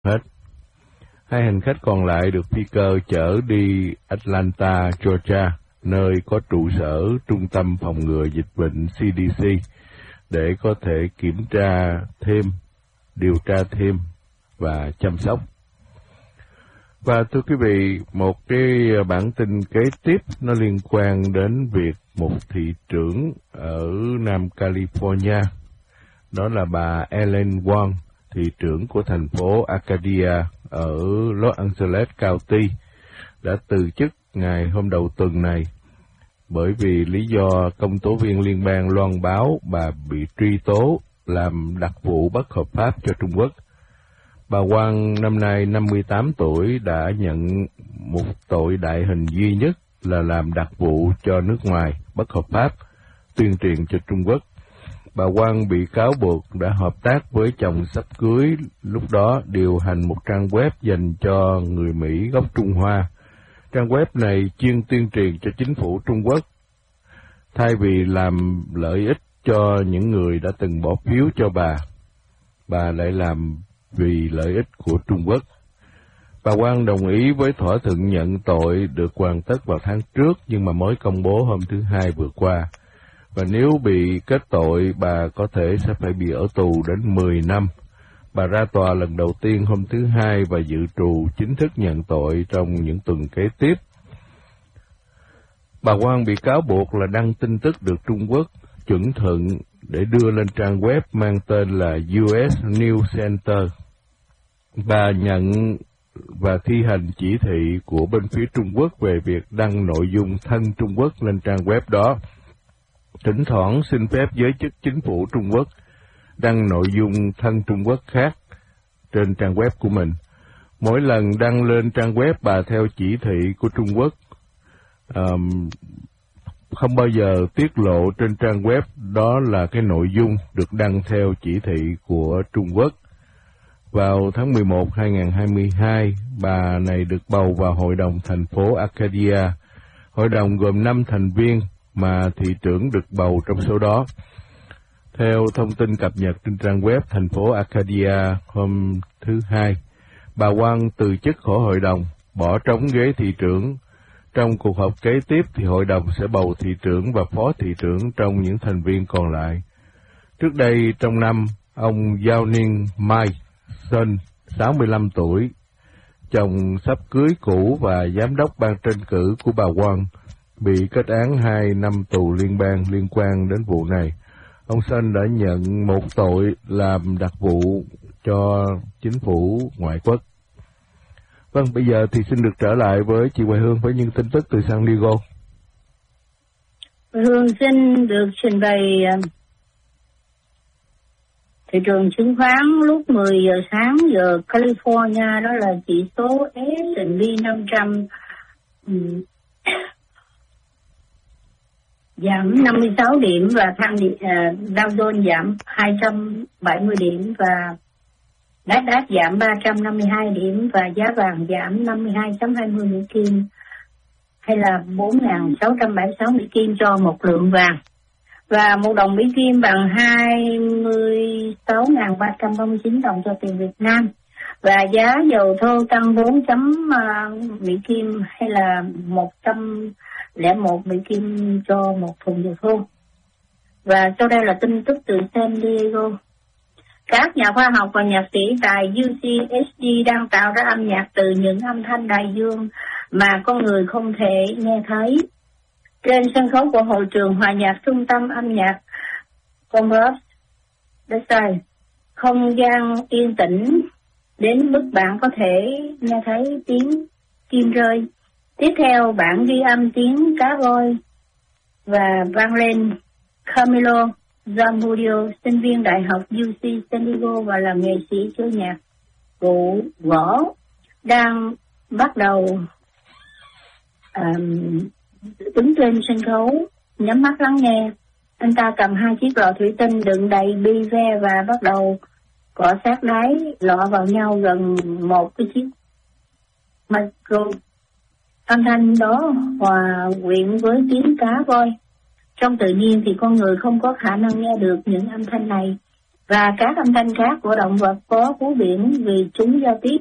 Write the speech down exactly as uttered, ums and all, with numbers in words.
hết. Hai hành khách còn lại được phi cơ chở đi Atlanta, Georgia, nơi có trụ sở Trung tâm Phòng ngừa Dịch bệnh C D C, để có thể kiểm tra thêm, điều tra thêm và chăm sóc. Và thưa quý vị, một cái bản tin kế tiếp nó liên quan đến việc một thị trưởng ở Nam California, đó là bà Ellen Wong, thị trưởng của thành phố Arcadia ở Los Angeles County, đã từ chức ngày hôm đầu tuần này bởi vì lý do công tố viên liên bang loan báo bà bị truy tố làm đặc vụ bất hợp pháp cho Trung Quốc. Bà Wong năm nay năm mươi tám tuổi đã nhận một tội đại hình duy nhất là làm đặc vụ cho nước ngoài bất hợp pháp, tuyên truyền cho Trung Quốc. Bà Wong bị cáo buộc đã hợp tác với chồng sắp cưới, lúc đó điều hành một trang web dành cho người Mỹ gốc Trung Hoa. Trang web này chuyên tuyên truyền cho chính phủ Trung Quốc, thay vì làm lợi ích cho những người đã từng bỏ phiếu cho bà, bà lại làm vì lợi ích của Trung Quốc. Bà Wong đồng ý với thỏa thuận nhận tội được hoàn tất vào tháng trước, nhưng mà mới công bố hôm thứ Hai vừa qua. Và nếu bị kết tội, bà có thể sẽ phải bị ở tù đến mười năm. Bà ra tòa lần đầu tiên hôm thứ Hai và dự trù chính thức nhận tội trong những tuần kế tiếp. Bà Wong bị cáo buộc là đăng tin tức được Trung Quốc chuẩn thuận để đưa lên trang web mang tên là U S News Center. Bà nhận và thi hành chỉ thị của bên phía Trung Quốc về việc đăng nội dung thân Trung Quốc lên trang web đó. Thỉnh thoảng xin phép giới chức chính phủ Trung Quốc đăng nội dung thân Trung Quốc khác trên trang web của mình. Mỗi lần đăng lên trang web, bà theo chỉ thị của Trung Quốc, um, không bao giờ tiết lộ trên trang web đó là cái nội dung được đăng theo chỉ thị của Trung Quốc. Vào tháng mười một năm hai nghìn không trăm hai mươi hai, bà này được bầu vào Hội đồng thành phố Arcadia. Hội đồng gồm năm thành viên mà thị trưởng được bầu trong số đó. Theo thông tin cập nhật trên trang web thành phố Arcadia hôm thứ Hai, bà Wong từ chức khỏi hội đồng, bỏ trống ghế thị trưởng. Trong cuộc họp kế tiếp thì hội đồng sẽ bầu thị trưởng và phó thị trưởng trong những thành viên còn lại. Trước đây trong năm, ông Giao Ninh Mai Sơn, sáu mươi lăm tuổi, chồng sắp cưới cũ và giám đốc ban tranh cử của bà Wong, bị kết án hai năm tù liên bang liên quan đến vụ này. Ông Sơn đã nhận một tội làm đặc vụ cho chính phủ ngoại quốc. Vâng, bây giờ thì xin được trở lại với chị Hoài Hương với những tin tức từ San Diego. Hương xin được trình bày thị trường chứng khoán lúc mười giờ sáng giờ California, đó là chỉ số S and P năm trăm um, giảm năm mươi sáu điểm và thang điểm, uh, Dow Jones giảm hai trăm bảy mươi điểm và Nasdaq giảm ba trăm năm mươi hai điểm và giá vàng giảm năm mươi hai phẩy hai mươi Mỹ Kim, hay là bốn nghìn sáu trăm bảy mươi sáu Mỹ Kim cho một lượng vàng. Và một đồng Mỹ Kim bằng hai mươi sáu nghìn ba trăm ba mươi chín đồng cho tiền Việt Nam. Và giá dầu thô tăng bốn chấm Mỹ Kim, hay là một trăm lẻ một Mỹ Kim cho một thùng dầu thô. Và sau đây là tin tức từ San Diego. Các nhà khoa học và nhạc sĩ tại U C S D đang tạo ra âm nhạc từ những âm thanh đại dương mà con người không thể nghe thấy. Trên sân khấu của hội trường hòa nhạc trung tâm âm nhạc Congress, không gian yên tĩnh đến mức bạn có thể nghe thấy tiếng kim rơi. Tiếp theo bạn ghi âm tiếng cá voi và vang lên. Camilo Zamudio, sinh viên đại học U C San Diego và là nghệ sĩ chơi nhạc cụ gõ, đang bắt đầu um, đứng trên sân khấu, nhắm mắt lắng nghe. Anh ta cầm hai chiếc lọ thủy tinh đựng đầy bi ve và bắt đầu cọ sát đáy lọ vào nhau gần một cái chiếc micro. Âm thanh đó hòa quyện với tiếng cá voi. Trong tự nhiên thì con người không có khả năng nghe được những âm thanh này, và các âm thanh khác của động vật có cú biển vì chúng giao tiếp